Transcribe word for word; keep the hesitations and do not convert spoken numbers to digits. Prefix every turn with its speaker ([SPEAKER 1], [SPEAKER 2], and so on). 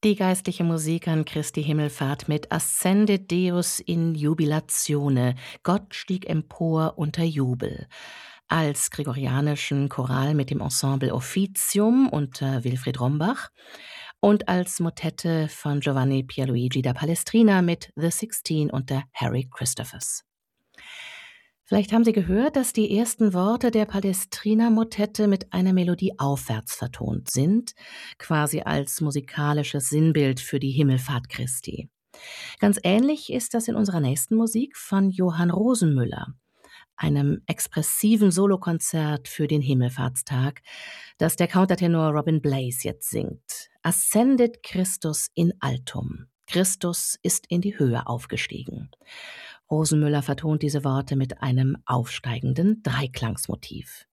[SPEAKER 1] Die geistliche Musik an Christi Himmelfahrt mit Ascende Deus in Jubilatione. Gott stieg empor unter Jubel. Als gregorianischen Choral mit dem Ensemble Officium unter Wilfried Rombach und als Motette von Giovanni Pierluigi da Palestrina mit The Sixteen unter Harry Christophers. Vielleicht haben Sie gehört, dass die ersten Worte der Palestrina-Motette mit einer Melodie aufwärts vertont sind, quasi als musikalisches Sinnbild für die Himmelfahrt Christi. Ganz ähnlich ist das in unserer nächsten Musik von Johann Rosenmüller, einem expressiven Solokonzert für den Himmelfahrtstag, das der Countertenor Robin Blaze jetzt singt. Ascendit Christus in altum. Christus ist in die Höhe aufgestiegen. Rosenmüller vertont diese Worte mit einem aufsteigenden Dreiklangsmotiv.